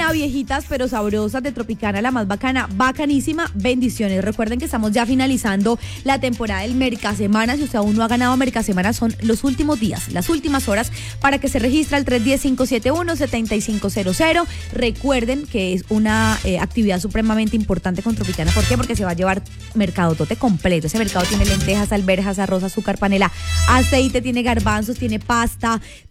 Hola, viejitas pero sabrosas de Tropicana, la más bacana, bacanísima, bendiciones. Recuerden que estamos ya finalizando la temporada del Mercasemana. Si usted aún no ha ganado Mercasemana, son los últimos días, las últimas horas para que se registre al 310-571-7500. Recuerden que es una actividad supremamente importante con Tropicana. ¿Por qué? Porque se va a llevar mercadotote completo. Ese mercado tiene lentejas, alberjas, arroz, azúcar, panela, aceite, tiene garbanzos, tiene pasta,